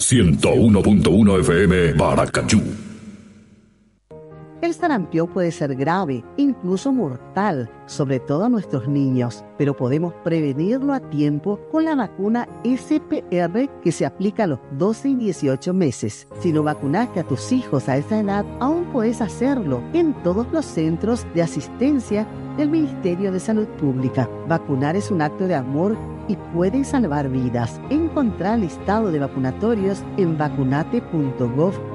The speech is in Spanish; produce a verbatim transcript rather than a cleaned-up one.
ciento uno punto uno F M Paracachú. El sarampión puede ser grave, incluso mortal, sobre todo a nuestros niños, pero podemos prevenirlo a tiempo con la vacuna S P R que se aplica a los doce y dieciocho meses. Si no vacunaste a tus hijos a esa edad, aún puedes hacerlo en todos los centros de asistencia del Ministerio de Salud Pública. Vacunar es un acto de amor y puede salvar vidas. Encontrar el listado de vacunatorios en vacunate punto gov